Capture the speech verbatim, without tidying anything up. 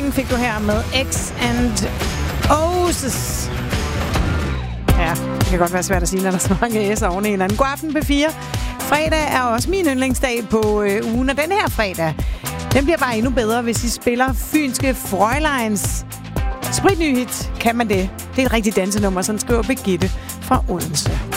Morning fik du her med X and O's. Ja, det kan godt være svært at sige, når der er så mange S'er oven i hinanden. God aften, P fire. Fredag er også min yndlingsdag på øh, ugen, og den her fredag, den bliver bare endnu bedre, hvis I spiller fynske Frøjleins spritny hit. Kan man det? Det er et rigtigt dansenummer, som skriver Birgitte fra Odense.